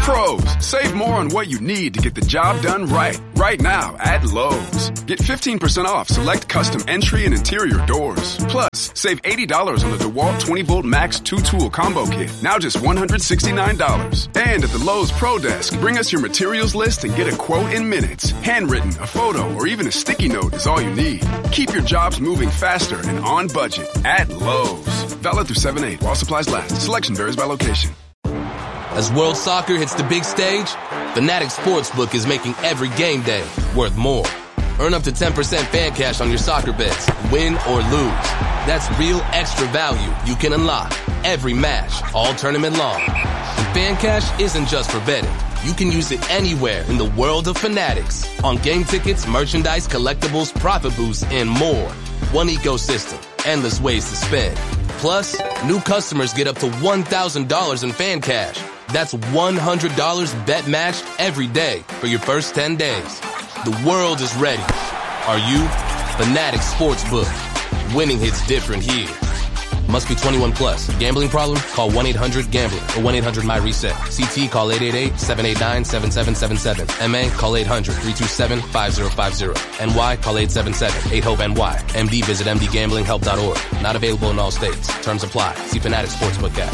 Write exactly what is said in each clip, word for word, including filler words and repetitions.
Pros, save more on what you need to get the job done right. Right now at Lowe's. Get fifteen percent off select custom entry and interior doors. Plus, save eighty dollars on the DeWalt twenty volt Max two tool combo kit. Now just one hundred sixty-nine dollars. And at the Lowe's Pro Desk, bring us your materials list and get a quote in minutes. Handwritten, a photo, or even a sticky note is all you need. Keep your jobs moving faster and on budget at Lowe's. Valid through seven eight while supplies last. Selection varies by location. As World Soccer hits the big stage, Fanatics Sportsbook is making every game day worth more. Earn up to ten percent fan cash on your soccer bets, win or lose. That's real extra value you can unlock every match, all tournament long. And fan cash isn't just for betting. You can use it anywhere in the world of Fanatics. On game tickets, merchandise, collectibles, profit boosts, and more. One ecosystem, endless ways to spend. Plus, new customers get up to one thousand dollars in fan cash. That's one hundred dollars bet matched every day for your first ten days. The world is ready. Are you? Fanatics Sportsbook. Winning hits different here. Must be twenty-one plus. Gambling problem? Call one eight hundred gambler or one eight hundred my reset. C T call eight eight eight, seven eight nine, seven seven seven seven. M A call eight hundred, three two seven, five zero five zero. N Y call eight seven seven, eight hope N Y. M D visit m d gambling help dot org. Not available in all states. Terms apply. See Fanatics Sportsbook app.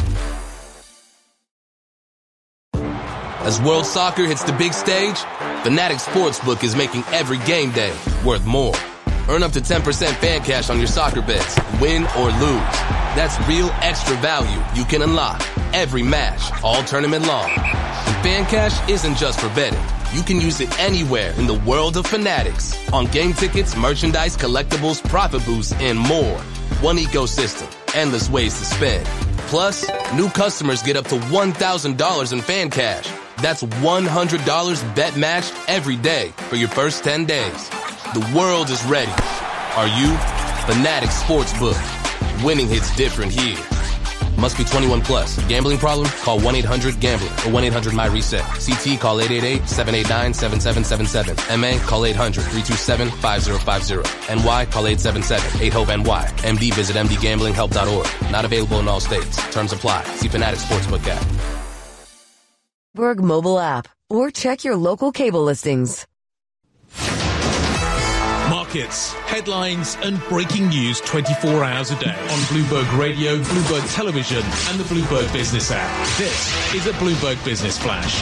As World Soccer hits the big stage, Fanatics Sportsbook is making every game day worth more. Earn up to ten percent fan cash on your soccer bets, win or lose. That's real extra value you can unlock every match, all tournament long. And fan cash isn't just for betting. You can use it anywhere in the world of Fanatics. On game tickets, merchandise, collectibles, profit boosts, and more. One ecosystem, endless ways to spend. Plus, new customers get up to one thousand dollars in fan cash. That's one hundred dollars bet matched every day for your first ten days. The world is ready. Are you? Fanatics Sportsbook. Winning hits different here. Must be twenty-one plus. Gambling problem? Call one eight hundred gambler or one eight hundred my reset. C T call eight eight eight, seven eight nine, seven seven seven seven. M A call eight hundred, three two seven, five zero five zero. N Y call eight seven seven, eight hope N Y. M D visit m d gambling help dot org. Not available in all states. Terms apply. See Fanatics Sportsbook app. Bloomberg mobile app or check your local cable listings. Markets, headlines and breaking news twenty-four hours a day on Bloomberg Radio, Bloomberg Television and the Bloomberg Business app. This is a Bloomberg Business Flash.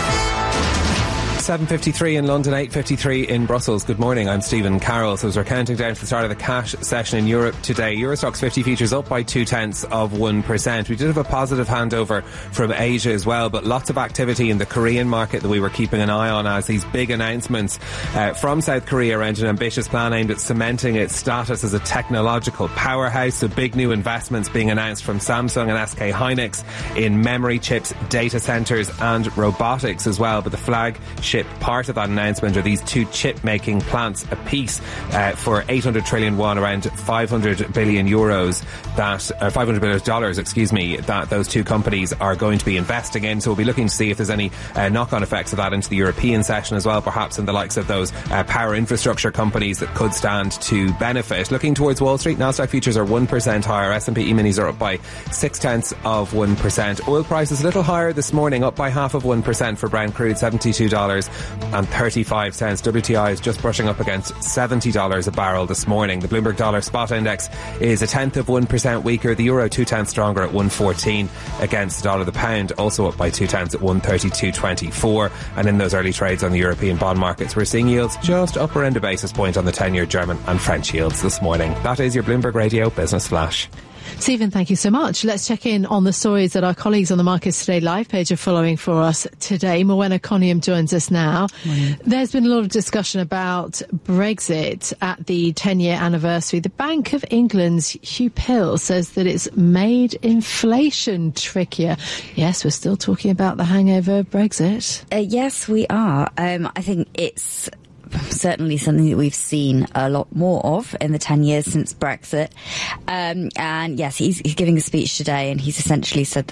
seven fifty-three in London, eight fifty-three in Brussels. Good morning, I'm Stephen Carroll. So as we're counting down to the start of the cash session in Europe today, Eurostoxx fifty futures up by two-tenths of one percent. We did have a positive handover from Asia as well, but lots of activity in the Korean market that we were keeping an eye on as these big announcements uh, from South Korea around an ambitious plan aimed at cementing its status as a technological powerhouse. So big new investments being announced from Samsung and S K Hynix in memory chips, data centres and robotics as well. But the flagship part of that announcement are these two chip-making plants apiece uh, for eight hundred trillion won, around five hundred billion euros, that uh, five hundred billion dollars, excuse me, that those two companies are going to be investing in. So we'll be looking to see if there's any uh, knock-on effects of that into the European session as well, perhaps in the likes of those uh, power infrastructure companies that could stand to benefit. Looking towards Wall Street, Nasdaq futures are one percent higher. S and P E-minis are up by six-tenths of one percent. Oil prices a little higher this morning, up by half of one percent for Brent crude, seventy-two dollars and thirty-five cents. W T I is just brushing up against seventy dollars a barrel this morning. The Bloomberg Dollar Spot Index is a tenth of one percent weaker. The euro two-tenths stronger at one fourteen against the dollar. The pound also up by two-tenths at one thirty-two twenty-four. And in those early trades on the European bond markets, we're seeing yields just up around a basis point on the ten-year German and French yields this morning. That is your Bloomberg Radio Business Flash. Stephen, thank you so much. Let's check in on the stories that our colleagues on the Markets Today live page are following for us today. Morwenna Coniam joins us now. Morning. There's been a lot of discussion about Brexit at the ten-year anniversary. The Bank of England's Hugh Pill says that it's made inflation trickier. Yes, we're still talking about the hangover of Brexit. Uh, yes, we are. Um, I think it's certainly something that we've seen a lot more of in the ten years since Brexit. Um, and yes, he's, he's giving a speech today and he's essentially said that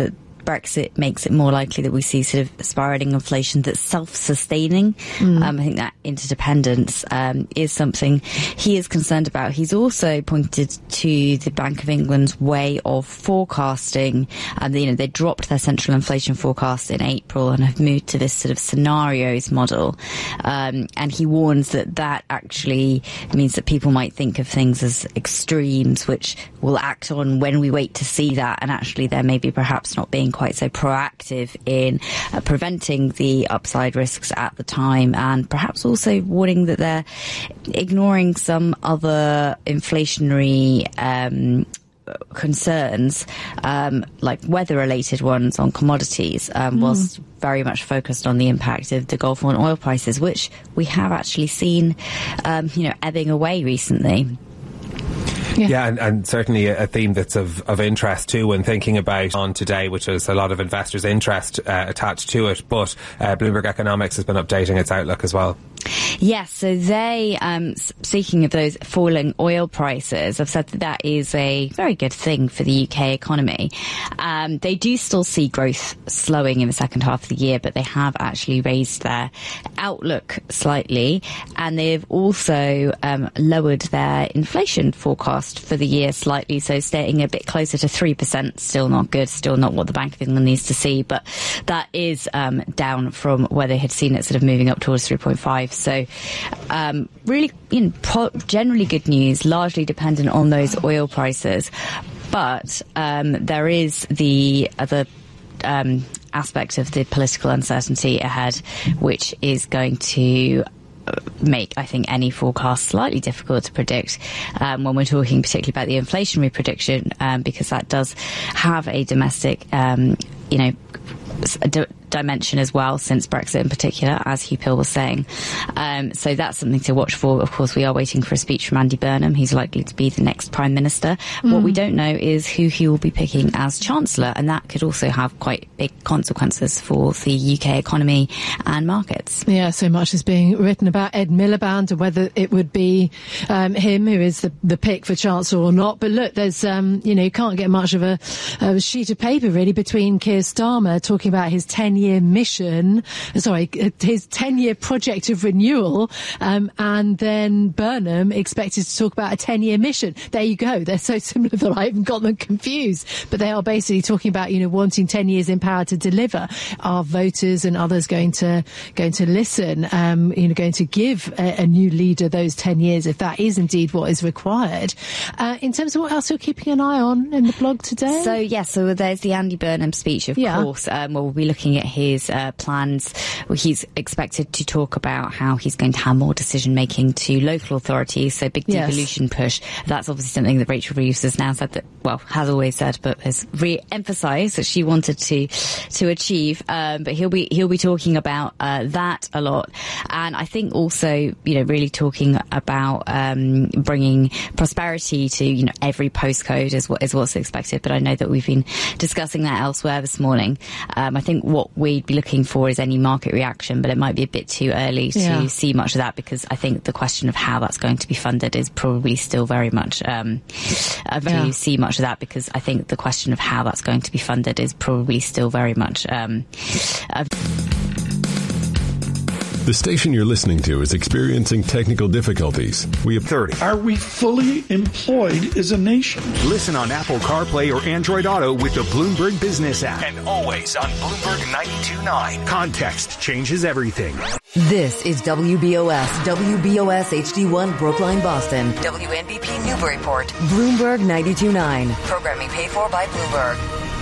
Brexit makes it more likely that we see sort of spiralling inflation that's self-sustaining. Mm. Um, I think that interdependence um, is something he is concerned about. He's also pointed to the Bank of England's way of forecasting. Um, you know, they dropped their central inflation forecast in April and have moved to this sort of scenarios model. Um, and he warns that that actually means that people might think of things as extremes, which will act on when we wait to see that. And actually, there may be perhaps not being quite so proactive in uh, preventing the upside risks at the time, and perhaps also warning that they're ignoring some other inflationary um concerns, um, like weather-related ones on commodities, um, mm. whilst very much focused on the impact of the Gulf on oil prices, which we have actually seen, um, you know, ebbing away recently. Yeah, yeah and, and certainly a theme that's of, of interest too when thinking about on today, which is a lot of investors' interest uh, attached to it. But uh, Bloomberg Economics has been updating its outlook as well. Yes, so they, um, speaking of those falling oil prices, have said that that is a very good thing for the U K economy. Um, they do still see growth slowing in the second half of the year, but they have actually raised their outlook slightly, and they've also um, lowered their inflation forecast for the year slightly, so staying a bit closer to three percent. Still not good, still not what the Bank of England needs to see, but that is um, down from where they had seen it sort of moving up towards three point five. So um, really, you know, po- generally good news, largely dependent on those oil prices. But um, there is the other um, aspect of the political uncertainty ahead, which is going to make, I think, any forecast slightly difficult to predict um, when we're talking particularly about the inflationary prediction, um, because that does have a domestic, um, you know, a d- dimension as well, since Brexit in particular, as Hugh Pill was saying. Um, so that's something to watch for. Of course, we are waiting for a speech from Andy Burnham. He's likely to be the next Prime Minister. Mm. What we don't know is who he will be picking as Chancellor, and that could also have quite big consequences for the U K economy and markets. Yeah, so much is being written about Ed Miliband and whether it would be um, him who is the, the pick for Chancellor or not. But look, there's, um, you know, you can't get much of a, a sheet of paper really between Keir Starmer talking about his ten-year mission, sorry, his ten-year project of renewal, um, and then Burnham expected to talk about a ten-year mission. There you go. They're so similar that I haven't got them confused. But they are basically talking about, you know, wanting ten years in power to deliver. Are voters and others going to going to listen? Um, you know, going to give a, a new leader those ten years if that is indeed what is required? Uh, in terms of what else you're keeping an eye on in the blog today? So yes, yeah, so there's the Andy Burnham speech, of yeah. course. Um, we'll be looking at his uh, plans. Well, he's expected to talk about how he's going to have more decision making to local authorities. So big devolution yes. push. That's obviously something that Rachel Reeves has now said that, well, has always said, but has re-emphasised that she wanted to to achieve. Um, but he'll be he'll be talking about uh, that a lot, and I think also, you know, really talking about um, bringing prosperity to, you know, every postcode is what is what's expected. But I know that we've been discussing that elsewhere this morning. Um, I think what we'd be looking for is any market reaction, but it might be a bit too early to yeah. see much of that, because I think the question of how that's going to be funded is probably still very much um, uh, very yeah. see much of that because I think the question of how that's going to be funded is probably still very much um, uh, The station you're listening to is experiencing technical difficulties. We have thirty. Are we fully employed as a nation? Listen on Apple CarPlay or Android Auto with the Bloomberg Business app. And always on Bloomberg ninety-two point nine. Context changes everything. This is W B O S, W B O S H D one Brookline, Boston. W N B P Newburyport. Bloomberg ninety-two point nine. Programming paid for by Bloomberg.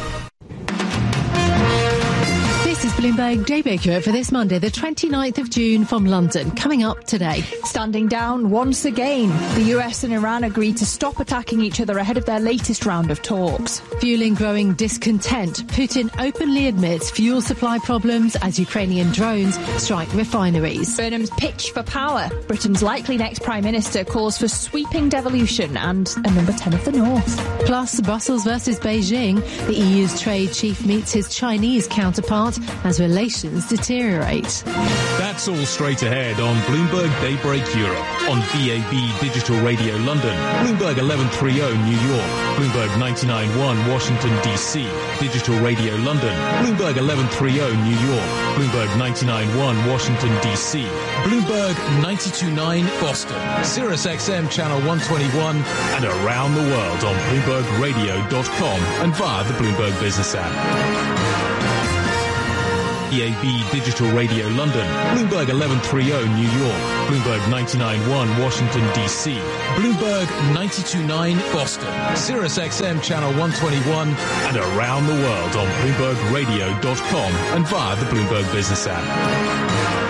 This is Bloomberg Day Baker for this Monday, the twenty-ninth of June from London. Coming up today. Standing down once again. The U S and Iran agreed to stop attacking each other ahead of their latest round of talks. Fueling growing discontent. Putin openly admits fuel supply problems as Ukrainian drones strike refineries. Burnham's pitch for power. Britain's likely next Prime Minister calls for sweeping devolution and a number ten of the North. Plus, Brussels versus Beijing. The E U's trade chief meets his Chinese counterpart and as relations deteriorate. That's all straight ahead on Bloomberg Daybreak Europe, on B A B Digital Radio London, Bloomberg eleven thirty New York, Bloomberg ninety-nine point one Washington D C, Digital Radio London, Bloomberg eleven thirty New York, Bloomberg ninety-nine point one Washington D C, Bloomberg ninety-two point nine Boston, Sirius X M Channel one twenty-one, and around the world on Bloomberg Radio dot com and via the Bloomberg Business app. B A B Digital Radio London, Bloomberg eleven thirty New York, Bloomberg ninety-nine point one Washington D C, Bloomberg ninety-two point nine Boston, Sirius X M Channel one twenty-one, and around the world on Bloomberg Radio dot com and via the Bloomberg Business app.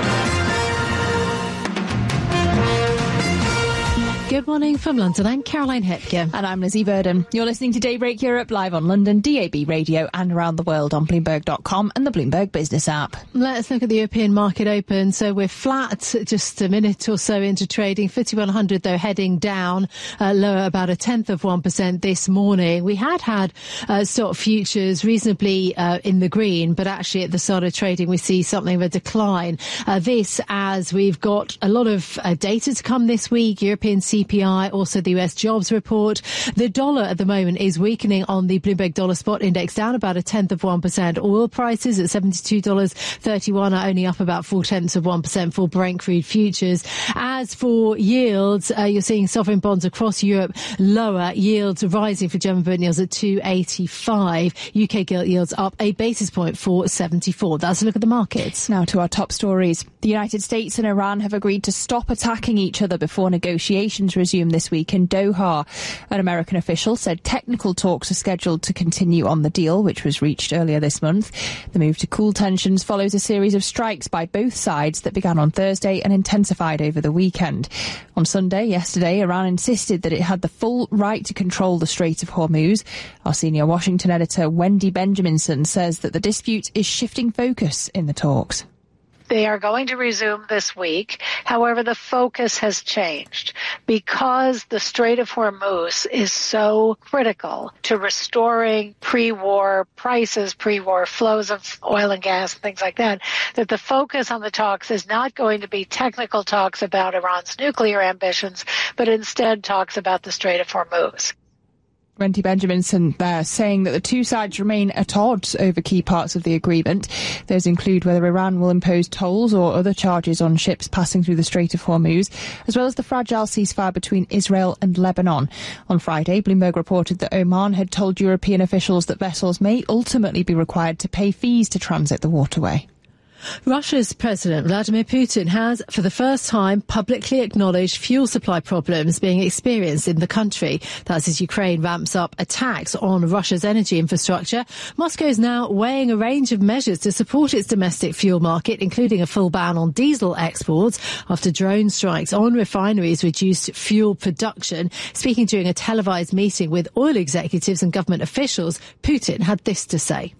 Good morning from London. I'm Caroline Hepke. And I'm Lizzie Burden. You're listening to Daybreak Europe live on London, D A B Radio, and around the world on Bloomberg dot com and the Bloomberg Business app. Let's look at the European market open. So we're flat just a minute or so into trading. fifty-one hundred, though, heading down, uh, lower about a tenth of one percent this morning. We had had uh, stock futures reasonably uh, in the green, but actually at the start of trading we see something of a decline. Uh, this as we've got a lot of uh, data to come this week. European C P I, also the U S jobs report. The dollar at the moment is weakening on the Bloomberg Dollar Spot Index, down about a tenth of one percent. Oil prices at seventy-two dollars thirty-one are only up about four tenths of one percent for Brent crude futures. As for yields, uh, you're seeing sovereign bonds across Europe lower, yields rising for German bond yields at two eighty-five. U K gilt yields up a basis point for seventy-four. That's a look at the markets. Now to our top stories. The United States and Iran have agreed to stop attacking each other before negotiations resume this week in Doha. An American official said technical talks are scheduled to continue on the deal, which was reached earlier this month. The move to cool tensions follows a series of strikes by both sides that began on Thursday and intensified over the weekend. On Sunday, yesterday, Iran insisted that it had the full right to control the Strait of Hormuz. Our senior Washington editor, Wendy Benjaminson, says that the dispute is shifting focus in the talks. They are going to resume this week. However, the focus has changed because the Strait of Hormuz is so critical to restoring pre-war prices, pre-war flows of oil and gas and things like that, that the focus on the talks is not going to be technical talks about Iran's nuclear ambitions, but instead talks about the Strait of Hormuz. Wendy Benjaminson there saying that the two sides remain at odds over key parts of the agreement. Those include whether Iran will impose tolls or other charges on ships passing through the Strait of Hormuz, as well as the fragile ceasefire between Israel and Lebanon. On Friday, Bloomberg reported that Oman had told European officials that vessels may ultimately be required to pay fees to transit the waterway. Russia's President Vladimir Putin has, for the first time, publicly acknowledged fuel supply problems being experienced in the country. That's as Ukraine ramps up attacks on Russia's energy infrastructure. Moscow is now weighing a range of measures to support its domestic fuel market, including a full ban on diesel exports after drone strikes on refineries reduced fuel production. Speaking during a televised meeting with oil executives and government officials, Putin had this to say.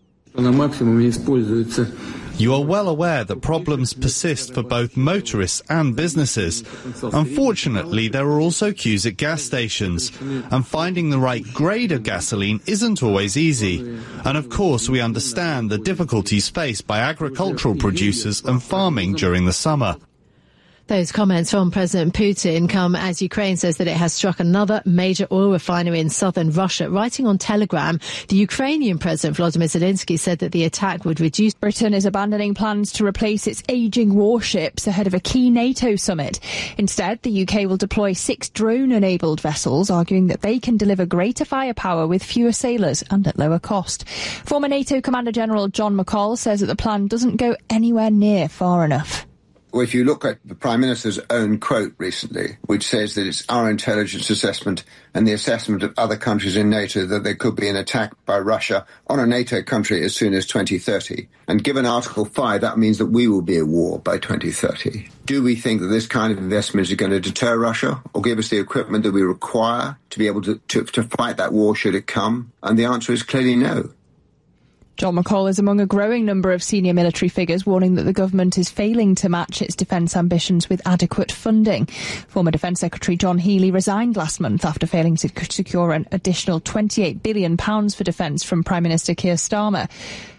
You are well aware that problems persist for both motorists and businesses. Unfortunately, there are also queues at gas stations, and finding the right grade of gasoline isn't always easy. And of course, we understand the difficulties faced by agricultural producers and farming during the summer. Those comments from President Putin come as Ukraine says that it has struck another major oil refinery in southern Russia. Writing on Telegram, the Ukrainian President Volodymyr Zelensky said that the attack would reduce... Britain is abandoning plans to replace its ageing warships ahead of a key NATO summit. Instead, the U K will deploy six drone-enabled vessels, arguing that they can deliver greater firepower with fewer sailors and at lower cost. Former NATO Commander-General John McCall says that the plan doesn't go anywhere near far enough. Well, if you look at the Prime Minister's own quote recently, which says that it's our intelligence assessment and the assessment of other countries in NATO that there could be an attack by Russia on a NATO country as soon as twenty thirty. And given Article five, that means that we will be at war by twenty thirty. Do we think that this kind of investment is going to deter Russia or give us the equipment that we require to be able to, to, to fight that war should it come? And the answer is clearly no. John McCall is among a growing number of senior military figures warning that the government is failing to match its defence ambitions with adequate funding. Former Defence Secretary John Healey resigned last month after failing to secure an additional twenty-eight billion pounds for defence from Prime Minister Keir Starmer.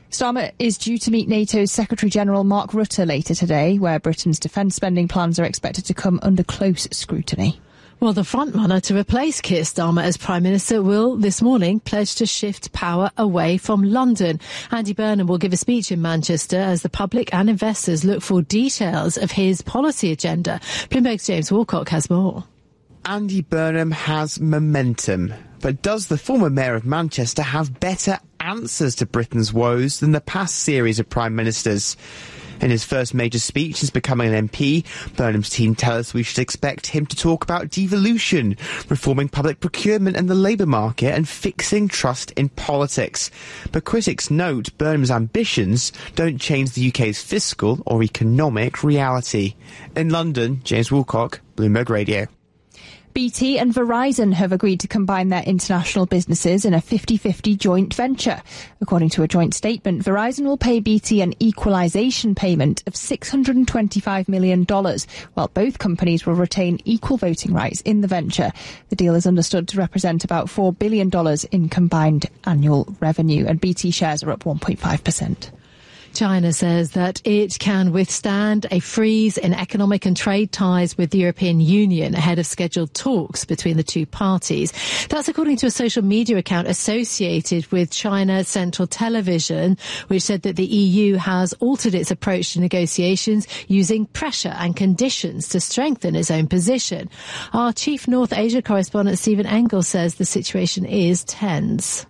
Starmer is due to meet NATO's Secretary-General Mark Rutte later today, where Britain's defence spending plans are expected to come under close scrutiny. Well, the frontrunner to replace Keir Starmer as Prime Minister will this morning pledge to shift power away from London. Andy Burnham will give a speech in Manchester as the public and investors look for details of his policy agenda. Bloomberg's James Walcock has more. Andy Burnham has momentum, but does the former Mayor of Manchester have better answers to Britain's woes than the past series of Prime Ministers? In his first major speech since becoming an M P, Burnham's team tell us we should expect him to talk about devolution, reforming public procurement and the labour market, and fixing trust in politics. But critics note Burnham's ambitions don't change the U K's fiscal or economic reality. In London, James Woolcock, Bloomberg Radio. B T and Verizon have agreed to combine their international businesses in a fifty-fifty joint venture. According to a joint statement, Verizon will pay B T an equalisation payment of six hundred twenty-five million dollars, while both companies will retain equal voting rights in the venture. The deal is understood to represent about four billion dollars in combined annual revenue, and B T shares are up one point five percent. China says that it can withstand a freeze in economic and trade ties with the European Union ahead of scheduled talks between the two parties. That's according to a social media account associated with China Central Television, which said that the E U has altered its approach to negotiations using pressure and conditions to strengthen its own position. Our chief North Asia correspondent Stephen Engel says the situation is tense.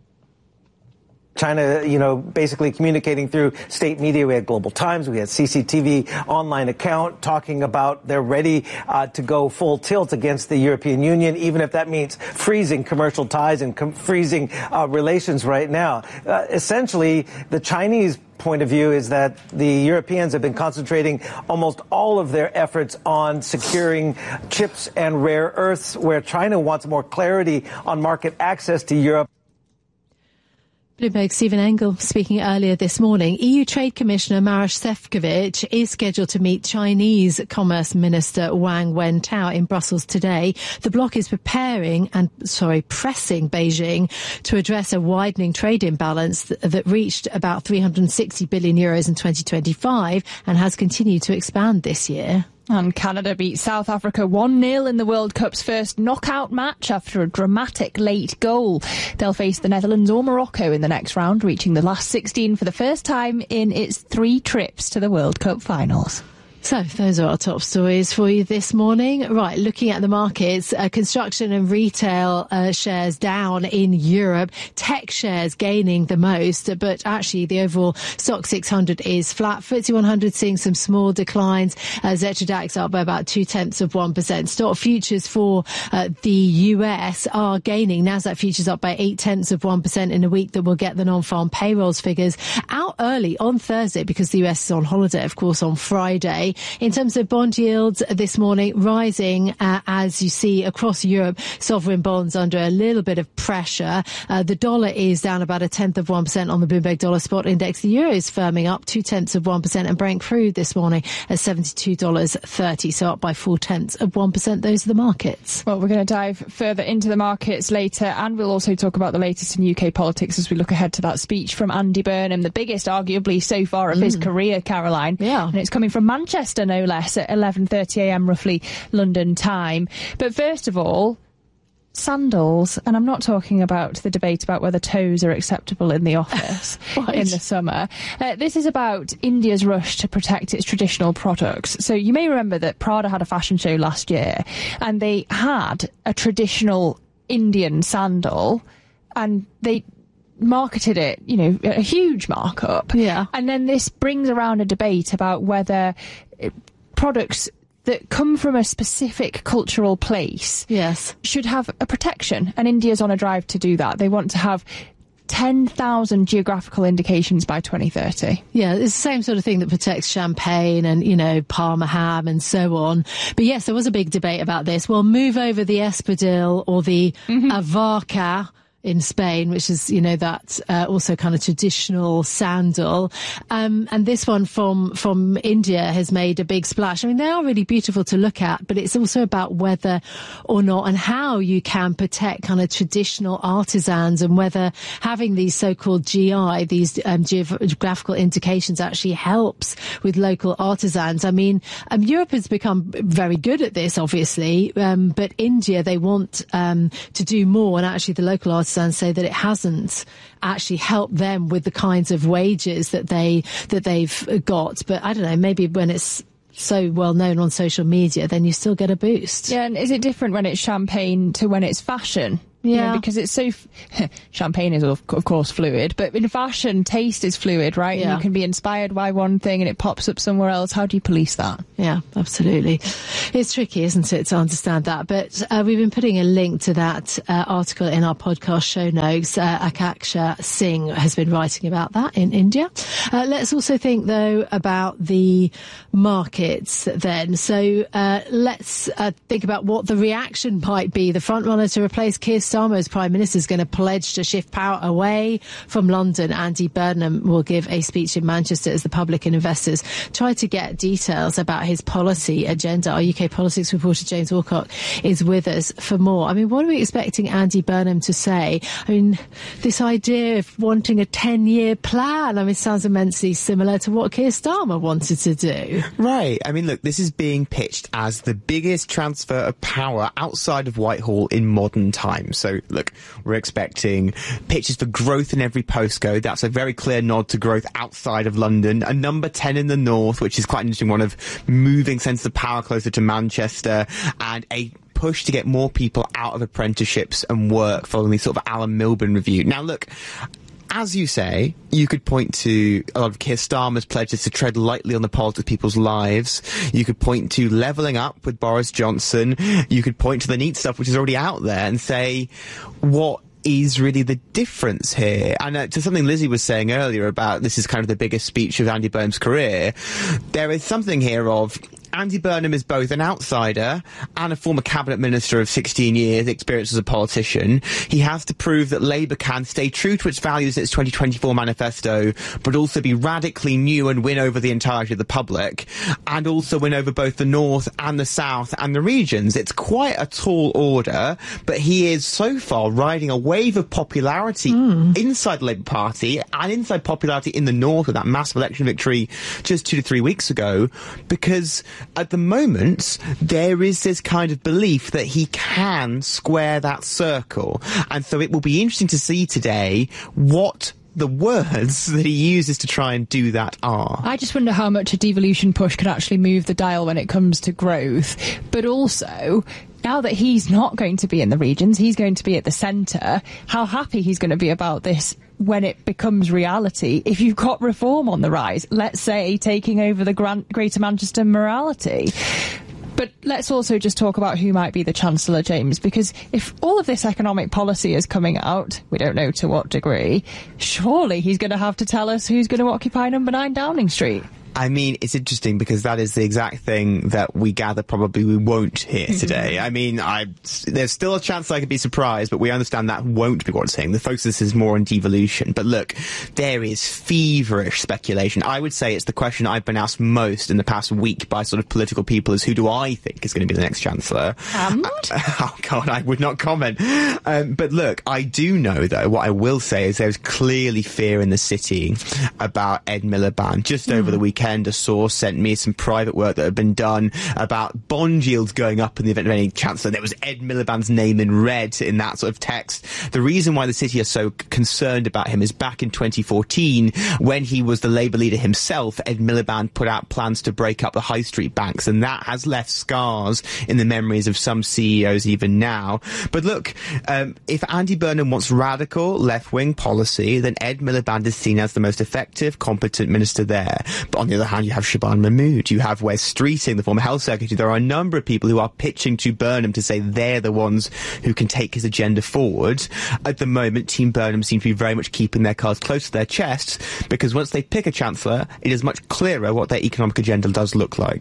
China, you know, basically communicating through state media. We had Global Times, we had C C T V online account talking about they're ready uh, to go full tilt against the European Union, even if that means freezing commercial ties and com- freezing uh, relations right now. Uh, essentially, the Chinese point of view is that the Europeans have been concentrating almost all of their efforts on securing chips and rare earths, where China wants more clarity on market access to Europe. Bloomberg's Stephen Engel speaking earlier this morning. E U Trade Commissioner Maroš Šefčovič is scheduled to meet Chinese Commerce Minister Wang Wentao in Brussels today. The bloc is preparing and, sorry, pressing Beijing to address a widening trade imbalance th- that reached about three hundred sixty billion euros in twenty twenty-five and has continued to expand this year. And Canada beat South Africa one nil in the World Cup's first knockout match after a dramatic late goal. They'll face the Netherlands or Morocco in the next round, reaching the last sixteen for the first time in its three trips to the World Cup finals. So those are our top stories for you this morning. Right, looking at the markets, uh, construction and retail uh, shares down in Europe, tech shares gaining the most, but actually the overall stock six hundred is flat. F T S E one hundred seeing some small declines. Uh, Xetra DAX up by about two tenths of one percent. Stock futures for uh, the U S are gaining. Nasdaq futures up by eight tenths of one percent in a week that will get the non-farm payrolls figures out early on Thursday because the U S is on holiday, of course, on Friday. In terms of bond yields this morning, rising uh, as you see across Europe, sovereign bonds under a little bit of pressure. Uh, the dollar is down about a tenth of one percent on the Bloomberg Dollar Spot Index. The euro is firming up two tenths of one percent, and Brent crude this morning at seventy-two dollars thirty, so up by four tenths of one percent. Those are the markets. Well, we're going to dive further into the markets later, and we'll also talk about the latest in U K politics as we look ahead to that speech from Andy Burnham, the biggest, arguably, so far of mm. his career, Caroline. Yeah. And it's coming from Manchester, no less, at eleven thirty a m roughly London time. But first of all, sandals, and I'm not talking about the debate about whether toes are acceptable in the office right. in the summer. Uh, this is about India's rush to protect its traditional products. So you may remember that Prada had a fashion show last year, and they had a traditional Indian sandal, and they marketed it, you know, a huge markup. Yeah. And then this brings around a debate about whether it, products that come from a specific cultural place yes. should have a protection. And India's on a drive to do that. They want to have ten thousand geographical indications by twenty thirty. Yeah, it's the same sort of thing that protects champagne and, you know, Parma ham and so on. But yes, there was a big debate about this. Well, move over the espadrille or the mm-hmm. avarka in Spain, which is, you know, that uh, also kind of traditional sandal. Um, and this one from from India has made a big splash. I mean, they are really beautiful to look at, but it's also about whether or not and how you can protect kind of traditional artisans, and whether having these so-called G I, these um, geographical indications, actually helps with local artisans. I mean, um, Europe has become very good at this, obviously, um, but India, they want um, to do more, and actually the local artisans say that it hasn't actually helped them with the kinds of wages that they that they've got. But I don't know, maybe when it's so well known on social media, then you still get a boost. Yeah, and is it different when it's champagne to when it's fashion? Yeah, you know, because it's so f- champagne is of, of course fluid, but in fashion, taste is fluid, right? Yeah. And you can be inspired by one thing and it pops up somewhere else. How do you police that? Yeah, absolutely. It's tricky, isn't it, to understand that? But uh, we've been putting a link to that uh, article in our podcast show notes. Uh, Akaksha Singh has been writing about that in India. Uh, let's also think, though, about the markets then. So uh, let's uh, think about what the reaction might be. The frontrunner to replace Keir Starmer as Prime Minister is going to pledge to shift power away from London. Andy Burnham will give a speech in Manchester as the public and investors try to get details about his policy agenda. Our U K politics reporter James Walcott is with us for more. I mean, what are we expecting Andy Burnham to say? I mean, this idea of wanting a ten-year plan, I mean, sounds immensely similar to what Keir Starmer wanted to do. Right. I mean, look, this is being pitched as the biggest transfer of power outside of Whitehall in modern times. So, look, we're expecting pitches for growth in every postcode. That's a very clear nod to growth outside of London. A number ten in the north, which is quite an interesting one, of moving centres of power closer to Manchester, and a push to get more people out of apprenticeships and work following the sort of Alan Milburn review. Now, look, as you say, you could point to a lot of Keir Starmer's pledges to tread lightly on the pulse of people's lives. You could point to levelling up with Boris Johnson. You could point to the neat stuff which is already out there and say, what is really the difference here? And uh, to something Lizzie was saying earlier about this is kind of the biggest speech of Andy Burnham's career, there is something here of Andy Burnham is both an outsider and a former cabinet minister of sixteen years experience as a politician. He has to prove that Labour can stay true to its values in its twenty twenty-four manifesto, but also be radically new and win over the entirety of the public, and also win over both the North and the South and the regions. It's quite a tall order, but he is so far riding a wave of popularity mm. inside the Labour Party and inside popularity in the North with that massive election victory just two to three weeks ago, because at the moment, there is this kind of belief that he can square that circle. And so it will be interesting to see today what the words that he uses to try and do that are. I just wonder how much a devolution push can actually move the dial when it comes to growth. But also, now that he's not going to be in the regions, he's going to be at the centre, how happy he's going to be about this when it becomes reality. If you've got reform on the rise, let's say taking over the Gran- Greater Manchester Mayoralty. But let's also just talk about who might be the Chancellor, James, because if all of this economic policy is coming out, we don't know to what degree, surely he's going to have to tell us who's going to occupy number nine Downing Street. I mean, it's interesting because that is the exact thing that we gather probably we won't hear today. I mean, I, there's still a chance I could be surprised, but we understand that won't be what's saying. The focus is more on devolution. But look, there is feverish speculation. I would say it's the question I've been asked most in the past week by sort of political people is who do I think is going to be the next Chancellor? Um, uh, oh, God, I would not comment. Um, but look, I do know, though, what I will say is there's clearly fear in the city about Ed Miliband. Just mm. over the weekend, a source sent me some private work that had been done about bond yields going up in the event of any Chancellor. There was Ed Miliband's name in red in that sort of text. The reason why the city are so concerned about him is back in twenty fourteen, when he was the Labour leader himself, Ed Miliband put out plans to break up the high street banks, and that has left scars in the memories of some C E Os even now. But look, um, if Andy Burnham wants radical left-wing policy, then Ed Miliband is seen as the most effective, competent minister there. But on the other hand, you have Shaban Mahmood, you have Wes Streeting, the former health secretary. There are a number of people who are pitching to Burnham to say they're the ones who can take his agenda forward. At the moment, Team Burnham seem to be very much keeping their cards close to their chests, because once they pick a Chancellor, it is much clearer what their economic agenda does look like.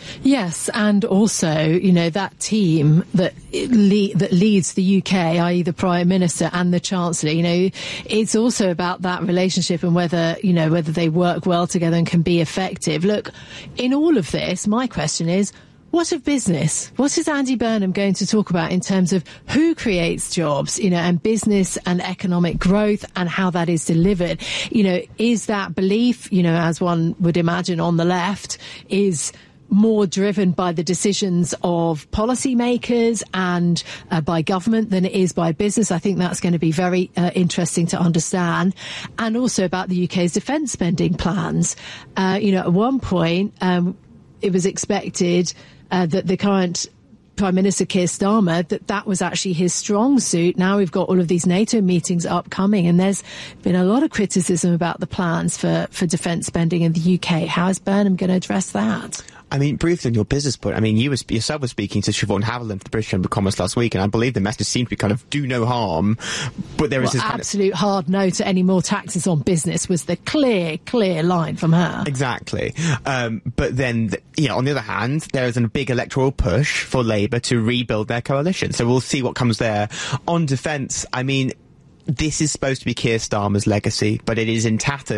Yes, and also, you know, that team that le- that leads the U K, that is the Prime Minister and the Chancellor, you know, it's also about that relationship and whether, you know, whether they work well together and can be effective. Look, in all of this, my question is, what of business? What is Andy Burnham going to talk about in terms of who creates jobs, you know, and business and economic growth and how that is delivered? You know, is that belief, you know, as one would imagine on the left, is more driven by the decisions of policymakers and uh, by government than it is by business? I think that's going to be very uh, interesting to understand. And also about the U K's defence spending plans. Uh, you know, at one point, um, it was expected uh, that the current Prime Minister Keir Starmer, that that was actually his strong suit. Now we've got all of these NATO meetings upcoming, and there's been a lot of criticism about the plans for, for defence spending in the U K. How is Burnham going to address that? I mean, briefly on your business point, I mean, you was, yourself were speaking to Siobhan Haviland for the British Chamber of Commerce last week, and I believe the message seemed to be kind of do no harm, but there is well, this kind absolute of hard no to any more taxes on business was the clear, clear line from her. Exactly. Um, but then, the, you know, on the other hand, there is a big electoral push for Labour to rebuild their coalition, so we'll see what comes there. On defence, I mean, this is supposed to be Keir Starmer's legacy, but it is in tatters.